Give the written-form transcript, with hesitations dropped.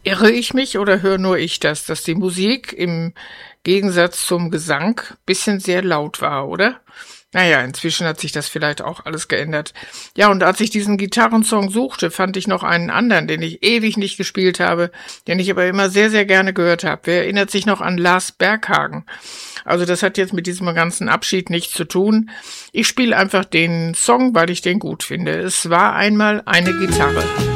Irre ich mich oder höre nur ich das, dass die Musik im Gegensatz zum Gesang bisschen sehr laut war, oder? Naja, inzwischen hat sich das vielleicht auch alles geändert. Ja, und als ich diesen Gitarrensong suchte, fand ich noch einen anderen, den ich ewig nicht gespielt habe, den ich aber immer sehr, sehr gerne gehört habe. Wer erinnert sich noch an Lars Berghagen? Also das hat jetzt mit diesem ganzen Abschied nichts zu tun. Ich spiele einfach den Song, weil ich den gut finde. Es war einmal eine Gitarre.